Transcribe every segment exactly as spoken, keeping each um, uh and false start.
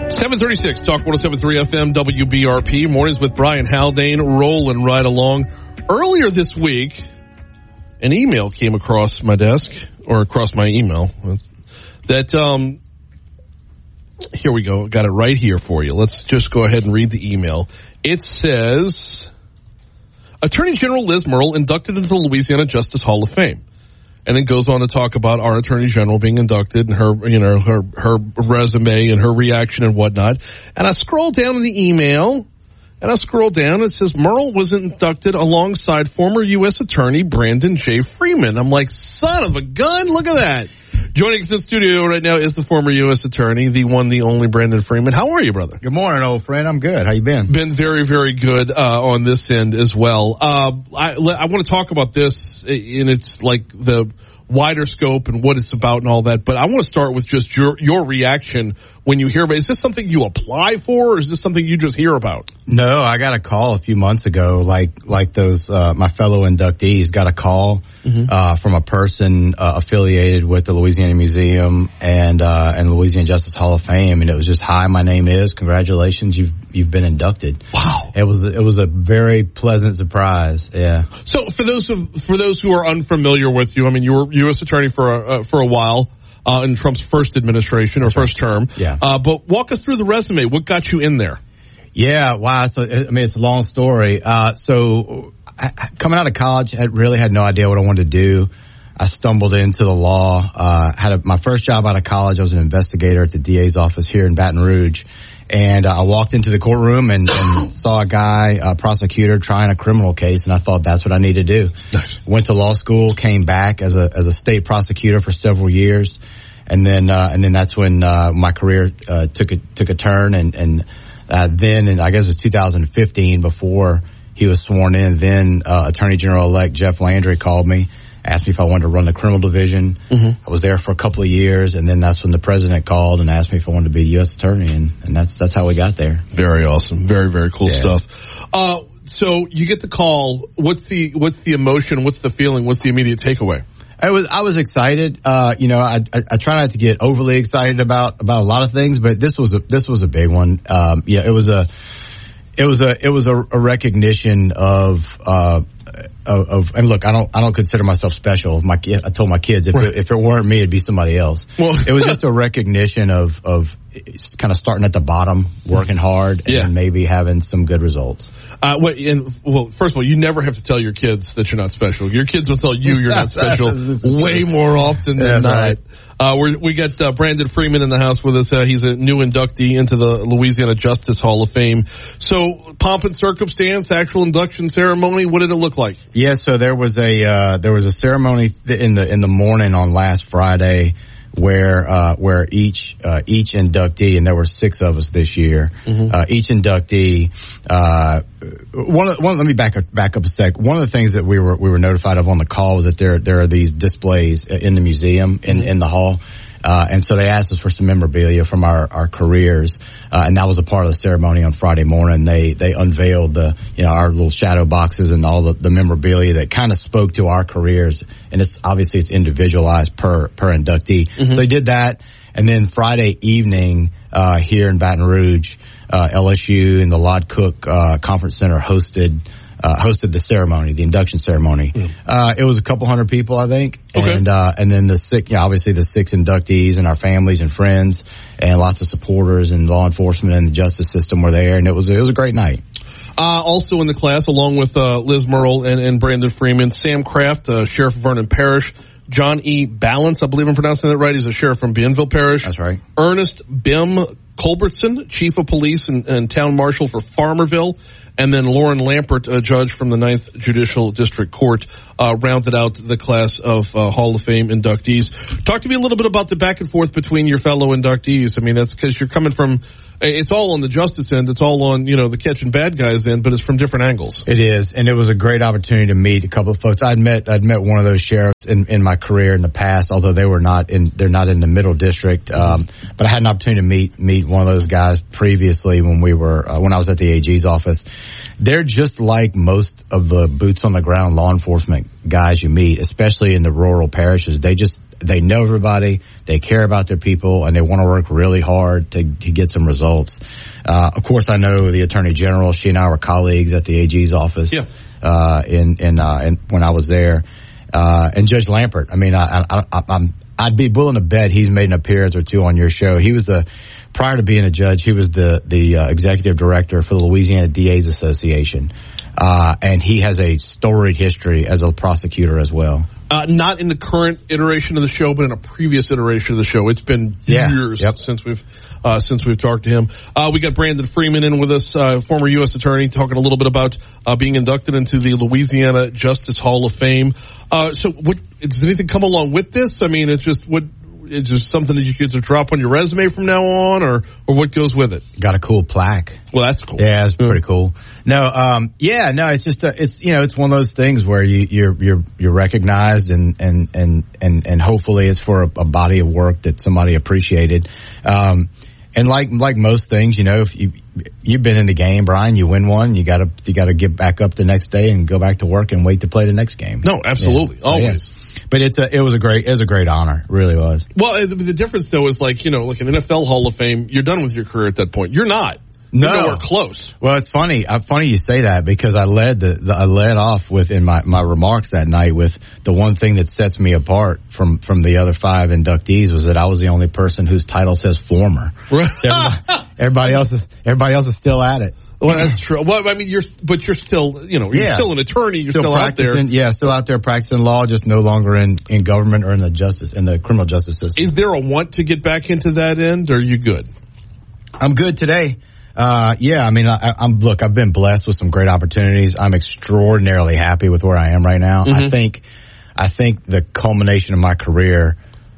seven thirty-six, Talk one oh seven point three F M, W B R P. Mornings with Brian Haldane, rolling right along. Earlier this week, an email came across my desk, or across my email, that, um, here we go, got it right here for you. Let's just go ahead and read the email. It says, Attorney General Liz Murrill inducted into the Louisiana Justice Hall of Fame. And then goes on to talk about our Attorney General being inducted and her, you know, her, her resume and her reaction and whatnot. And I scroll down in the email, and I scroll down, and it says Murrill was inducted alongside former U S Attorney Brandon J. Freeman. I'm like, son of a gun, look at that. Joining us in the studio right now is the former U S Attorney, the one, the only Brandon Freeman. How are you, brother? Good morning, old friend. I'm good. How you been? Been very, very good uh, on this end as well. Uh, I, I want to talk about this in its like the wider scope and what it's about and all that, but I want to start with just your your reaction when you hear about it. Is this something you apply for, or is this something you just hear about? No, I got a call a few months ago, like like those uh, my fellow inductees got a call mm-hmm. uh, from a person uh, affiliated with the Louisiana Museum and uh, and Louisiana Justice Hall of Fame, and it was just, "Hi, my name is. Congratulations, you've you've been inducted." Wow, it was it was a very pleasant surprise. Yeah. So for those who, for those who are unfamiliar with you, I mean, you were U S Attorney for a, uh, for a while. Uh, in Trump's first administration or first term. Yeah. Uh, but walk us through the resume. What got you in there? Yeah. Wow. So, I mean, it's a long story. Uh, so I, coming out of college, I really had no idea what I wanted to do. I stumbled into the law. Uh, had a, my first job out of college. I was an investigator at the D A's office here in Baton Rouge. And uh, I walked into the courtroom and, and saw a guy, a prosecutor, trying a criminal case, and I thought that's what I need to do. Nice. Went to law school, came back as a as a state prosecutor for several years, and then uh, and then that's when uh, my career uh, took a took a turn. And and uh, then, and I guess it was two thousand fifteen before he was sworn in. Then uh, Attorney General elect Jeff Landry called me. Asked me if I wanted to run the criminal division. Mm-hmm. I was there for a couple of years, and then that's when the president called and asked me if I wanted to be U S Attorney, and, and that's that's how we got there. Very awesome. Very, very cool yeah. stuff. Uh, so you get the call. What's the what's the emotion? What's the feeling? What's the immediate takeaway? I was I was excited. Uh, you know, I, I I try not to get overly excited about about a lot of things, but this was a this was a big one. Um, yeah, it was a it was a it was a, a recognition of. Uh, Of, of and look, I don't I don't consider myself special. My I told my kids if right. it, if it weren't me, it'd be somebody else. Well, it was just a recognition of of kind of starting at the bottom, working hard, and yeah. maybe having some good results. Uh, what, and, well, first of all, you never have to tell your kids that you're not special. Your kids will tell you you're not special way more often than That's not. Right. Uh, we're, we got uh, Brandon Freeman in the house with us. Uh, he's a new inductee into the Louisiana Justice Hall of Fame. So, pomp and circumstance, actual induction ceremony. What did it look like? Yeah, so there was a uh, there was a ceremony in the in the morning on last Friday where uh, where each uh, each inductee, and there were six of us this year. Mm-hmm. Uh, each inductee, uh, one of one. Let me back up, back up a sec. One of the things that we were we were notified of on the call was that there there are these displays in the museum in mm-hmm. in the hall. Uh, and so they asked us for some memorabilia from our, our careers, uh, and that was a part of the ceremony on Friday morning. They, they unveiled the, you know, our little shadow boxes and all the, the memorabilia that kind of spoke to our careers. And it's obviously it's individualized per, per inductee. Mm-hmm. So they did that. And then Friday evening, uh, here in Baton Rouge, uh, L S U and the Lod Cook, uh, Conference Center hosted, Uh, hosted the ceremony, the induction ceremony. Mm. Uh, it was a couple hundred people, I think. Okay. And, uh, and then the six, yeah, obviously the six inductees and our families and friends and lots of supporters and law enforcement and the justice system were there. And it was, it was a great night. Uh, also in the class, along with, uh, Liz Murrill and, and Brandon Freeman, Sam Kraft, uh, Sheriff of Vernon Parish, John E. Balance, I believe I'm pronouncing that right. He's a sheriff from Bienville Parish. That's right. Ernest Bim Culbertson, Chief of Police and, and Town Marshal for Farmerville. And then Lauren Lampert, a judge from the Ninth Judicial District Court, uh, rounded out the class of uh, Hall of Fame inductees. Talk to me a little bit about the back and forth between your fellow inductees. I mean, that's because you're coming from, it's all on the justice end. It's all on, you know, the catching bad guys end, but it's from different angles. It is. And it was a great opportunity to meet a couple of folks. I'd met, I'd met one of those sheriffs in, in my career in the past, although they were not in, they're not in the middle district. Um, but I had an opportunity to meet, meet one of those guys previously when we were, uh, when I was at the A G's office. They're just like most of the boots on the ground law enforcement guys you meet, especially in the rural parishes. They just they know everybody, they care about their people, and they want to work really hard to, to get some results. Uh, of course, I know the Attorney General. She and I were colleagues at the A G's office. Yeah. Uh, in, in, uh, in, when I was there. Uh, and Judge Lampert, I mean, I, I, I, I'm, I'd be willing to bet he's made an appearance or two on your show. He was the, prior to being a judge, he was the, the, uh, executive director for the Louisiana D A's Association. Uh, and he has a storied history as a prosecutor as well. Uh, not in the current iteration of the show, but in a previous iteration of the show. It's been yeah. years yep. since we've uh, since we've talked to him. Uh, we got Brandon Freeman in with us, uh, former U S attorney, talking a little bit about uh, being inducted into the Louisiana Justice Hall of Fame. Uh, so, what does anything come along with this? I mean, it's just what. Is there something that you could drop on your resume from now on, or, or what goes with it? Got a cool plaque. Well, that's cool. Yeah, it's pretty cool. No, um, yeah, no, it's just, a, it's, you know, it's one of those things where you, you're, you're, you're recognized and, and, and, and, and hopefully it's for a, a body of work that somebody appreciated. Um, and like, like most things, you know, if you, you've been in the game, Brian, you win one, you gotta, you gotta get back up the next day and go back to work and wait to play the next game. No, absolutely. Yeah. Always. So, yeah. But it's a, it was a great, it was a great honor. It really was. Well, the, the difference though is like, you know, like an N F L Hall of Fame, you're done with your career at that point. You're not. No. You're nowhere close. Well, it's funny. Uh, funny you say that because I led the, the I led off with in my, my remarks that night with the one thing that sets me apart from, from the other five inductees was that I was the only person whose title says former. Right. So everybody, everybody else is everybody else is still at it. Well, that's true. Well, I mean, you're, but you're still, you know, you're yeah. still an attorney. You're still, still out there. Yeah, still out there practicing law, just no longer in, in government or in the justice, in the criminal justice system. Is there a want to get back into that end, or are you good? I'm good today. Uh, yeah, I mean, I, I'm, look, I've been blessed with some great opportunities. I'm extraordinarily happy with where I am right now. Mm-hmm. I think, I think the culmination of my career,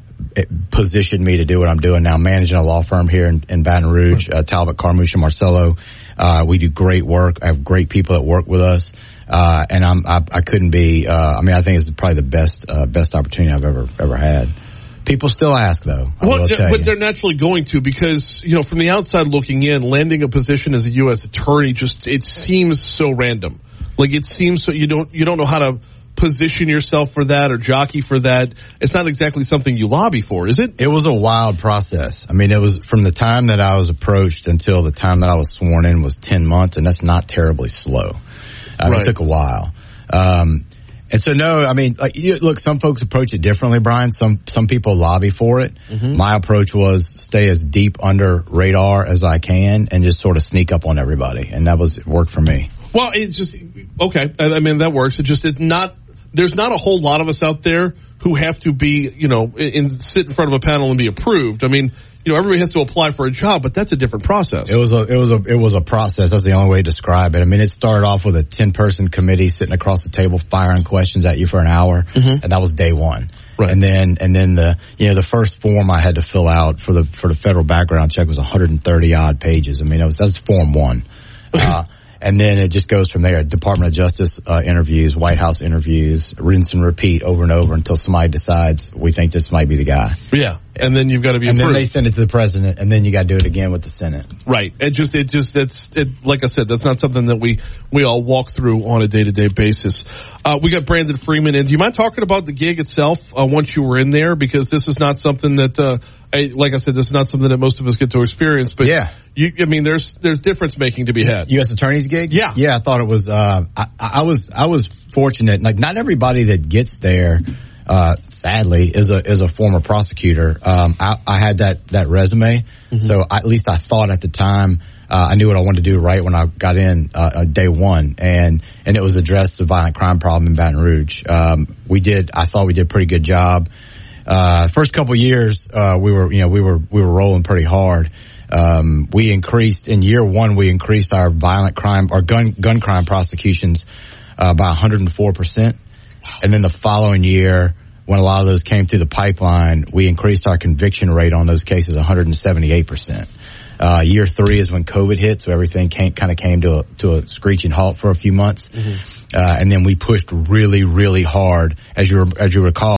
it positioned me to do what I'm doing now, managing a law firm here in, in Baton Rouge, uh, Talbot, Carmouche, and Marcello. Uh, we do great work. I have great people that work with us. Uh, and I'm, I, I couldn't be, uh, I mean, I think it's probably the best, uh, best opportunity I've ever, ever had. People still ask though. I well, but you. They're naturally going to because, you know, from the outside looking in, landing a position as a U S attorney just, it seems so random. Like it seems so you don't, you don't know how to position yourself for that or jockey for that. It's not exactly something you lobby for, is it? It was a wild process. I mean, it was from the time that I was approached until the time that I was sworn in was ten months, and that's not terribly slow. Uh, right. It took a while. Um, and so, no, I mean, like, you, look, some folks approach it differently, Brian. Some some people lobby for it. Mm-hmm. My approach was stay as deep under radar as I can and just sort of sneak up on everybody, and that was it worked for me. Well, it's just, okay, I mean, that works. It just, it's not, there's not a whole lot of us out there who have to be, you know, in, sit in front of a panel and be approved. I mean, you know, everybody has to apply for a job, but that's a different process. It was a, it was a, it was a process. That's the only way to describe it. I mean, it started off with a ten person committee sitting across the table firing questions at you for an hour. Mm-hmm. And that was day one. Right. And then, and then the, you know, the first form I had to fill out for the, for the federal background check was one hundred thirty odd pages. I mean, it was, that's form one. Uh, And then it just goes from there. Department of Justice uh, interviews, White House interviews, rinse and repeat over and over until somebody decides we think this might be the guy. Yeah, and then you've got to be and approved. And then they send it to the president, and then you got to do it again with the Senate. Right. It just, it just, that's, it, like I said, that's not something that we, we all walk through on a day-to-day basis. Uh, we got Brandon Freeman in. Do you mind talking about the gig itself uh, once you were in there? Because this is not something that, uh, I, like I said, this is not something that most of us get to experience. But yeah. You, I mean, there's there's difference making to be had. U S attorney's gig? Yeah. Yeah, I thought it was, uh, I, I was, I was fortunate. Like, not everybody that gets there, uh, sadly, is a, is a former prosecutor. Um, I, I had that, that resume. Mm-hmm. So I, at least I thought at the time, uh, I knew what I wanted to do right when I got in, uh, uh, day one. And, and it was addressed the violent crime problem in Baton Rouge. Um, we did, I thought we did a pretty good job. Uh, first couple years, uh, we were, you know, we were, we were rolling pretty hard. Um, we increased in year one, we increased our violent crime, our gun, gun crime prosecutions, uh, by one hundred four percent. And then the following year, when a lot of those came through the pipeline, we increased our conviction rate on those cases one hundred seventy-eight percent. Uh, year three is when COVID hit, so everything came, kind of came to a, to a screeching halt for a few months. Mm-hmm. Uh, and then we pushed really, really hard. As you, as you recall,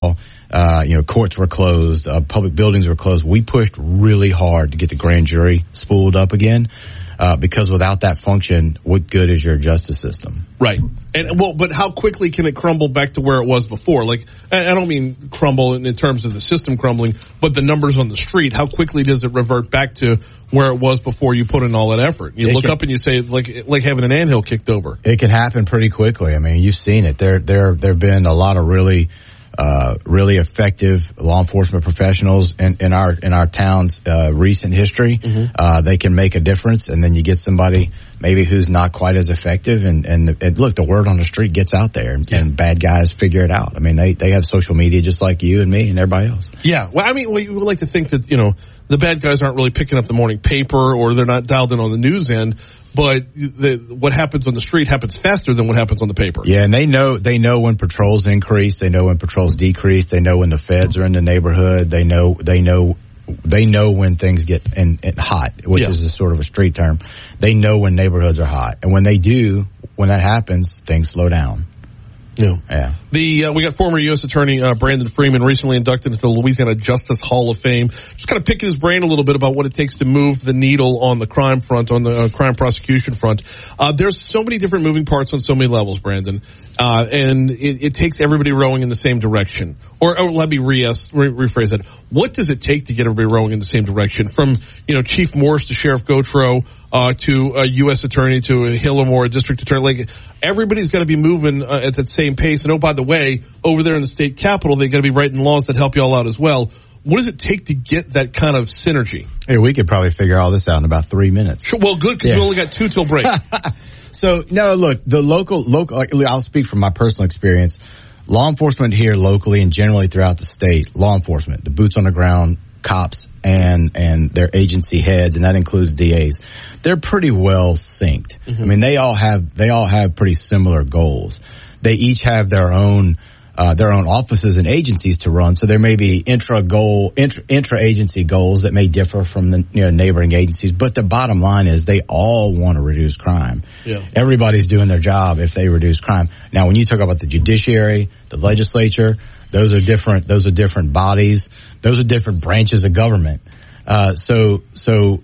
Uh, you know, courts were closed, uh, public buildings were closed. We pushed really hard to get the grand jury spooled up again. Uh, because without that function, what good is your justice system? Right. And well, but how quickly can it crumble back to where it was before? Like, I don't mean crumble in, in terms of the system crumbling, but the numbers on the street. How quickly does it revert back to where it was before you put in all that effort? You it look can, up and you say, like, like having an anthill kicked over. It can happen pretty quickly. I mean, you've seen it. There, there, there have been a lot of really, uh, really effective law enforcement professionals in, in our, in our town's, uh, recent history. Mm-hmm. Uh, they can make a difference, and then you get somebody maybe who's not quite as effective, and, and, and look, the word on the street gets out there, and, yeah. and bad guys figure it out. I mean, they, they have social media just like you and me and everybody else. Yeah. Well, I mean, well, you would like to think that, you know, the bad guys aren't really picking up the morning paper, or they're not dialed in on the news end. But the, what happens on the street happens faster than what happens on the paper. Yeah, and they know they know when patrols increase, they know when patrols decrease, they know when the feds are in the neighborhood, they know they know they know when things get in, in hot, which yeah. is a sort of a street term. They know when neighborhoods are hot, and when they do, when that happens, things slow down. Yeah. Yeah. The, uh, we got former U S Attorney, uh, Brandon Freeman recently inducted into the Louisiana Justice Hall of Fame. Just kind of picking his brain a little bit about what it takes to move the needle on the crime front, on the uh, crime prosecution front. Uh, there's so many different moving parts on so many levels, Brandon. Uh, and it, it takes everybody rowing in the same direction. Or, or let me re- re- rephrase that. What does it take to get everybody rowing in the same direction? From, you know, Chief Morse to Sheriff Gautreaux, uh, to a U S Attorney, to a Hillamore, a District Attorney. Like, everybody's got to be moving uh, at that same pace. And oh, by the way, over there in the state capitol, they got to be writing laws that help you all out as well. What does it take to get that kind of synergy? Hey, we could probably figure all this out in about three minutes. Sure, well, good, because yeah. we only got two till break. So, no, look, the local, local, I'll speak from my personal experience. Law enforcement here locally and generally throughout the state, law enforcement, the boots on the ground, cops, and, and their agency heads, and that includes D As, they're pretty well synced. Mm-hmm. I mean, they all have, they all have pretty similar goals. They each have their own, uh, their own offices and agencies to run. So there may be intra goal, intra, intra agency goals that may differ from the, you know, neighboring agencies. But the bottom line is they all want to reduce crime. Yeah. Everybody's doing their job if they reduce crime. Now, when you talk about the judiciary, the legislature, those are different, those are different bodies. Those are different branches of government. Uh, so, so,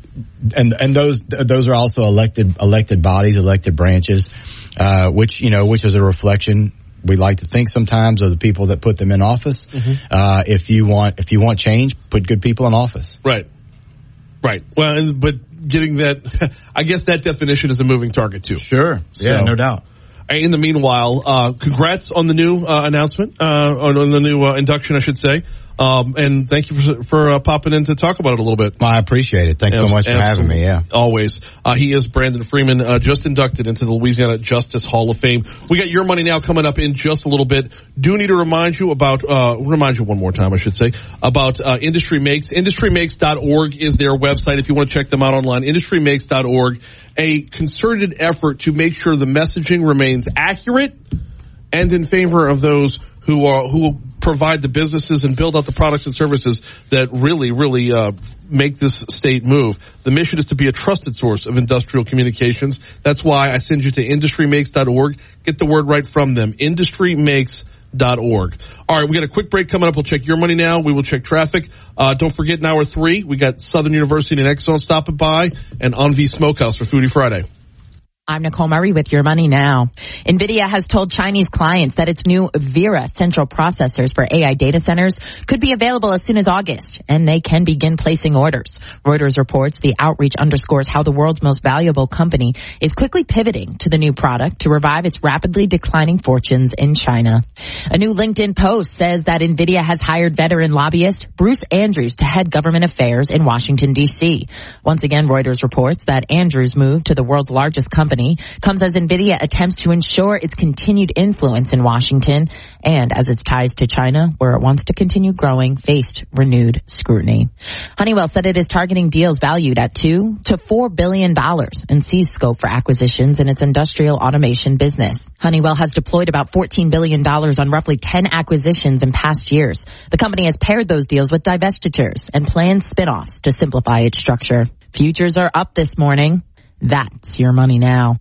and, and those, those are also elected, elected bodies, elected branches, uh, which, you know, which is a reflection, we like to think sometimes, of the people that put them in office. Mm-hmm. Uh, if you want, if you want change, put good people in office. Right. Right. Well, and, but getting that, I guess that definition is a moving target too. Sure. So, yeah, no doubt. In the meanwhile, uh, congrats on the new, uh, announcement, uh, on, on the new, uh, induction, I should say. Um, and thank you for, for uh, popping in to talk about it a little bit. Well, I appreciate it. Thanks yeah, so much for having me. Yeah, always. Uh, he is Brandon Freeman, uh, just inducted into the Louisiana Justice Hall of Fame. We got Your Money Now coming up in just a little bit. Do need to remind you about, uh, remind you one more time, I should say, about uh, Industry Makes. industry makes dot org is their website if you want to check them out online. industry makes dot org, a concerted effort to make sure the messaging remains accurate and in favor of those who are who provide the businesses and build out the products and services that really, really uh make this state move. The mission is to be a trusted source of industrial communications. That's why I send you to industry makes dot org. Get the word right from them. industry makes dot org. All right, we got a quick break coming up. We'll check Your Money Now. We will check traffic. Uh don't forget, in hour three, we got Southern University and Exxon stopping by, and Envy Smokehouse for Foodie Friday. I'm Nicole Murray with Your Money Now. NVIDIA has told Chinese clients that its new Vera central processors for A I data centers could be available as soon as August, and they can begin placing orders. Reuters reports the outreach underscores how the world's most valuable company is quickly pivoting to the new product to revive its rapidly declining fortunes in China. A new LinkedIn post says that NVIDIA has hired veteran lobbyist Bruce Andrews to head government affairs in Washington, D C. Once again, Reuters reports that Andrews' move to the world's largest company comes as NVIDIA attempts to ensure its continued influence in Washington and as its ties to China, where it wants to continue growing, faced renewed scrutiny. Honeywell said it is targeting deals valued at two to four billion dollars and sees scope for acquisitions in its industrial automation business. Honeywell has deployed about fourteen billion dollars on roughly ten acquisitions in past years. The company has paired those deals with divestitures and planned spin-offs to simplify its structure. Futures are up this morning. That's Your Money Now.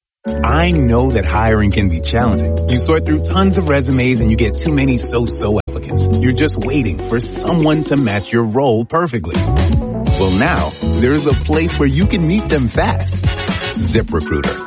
I know that hiring can be challenging. You sort through tons of resumes and you get too many so-so applicants. You're just waiting for someone to match your role perfectly. Well, now, there's a place where you can meet them fast. ZipRecruiter.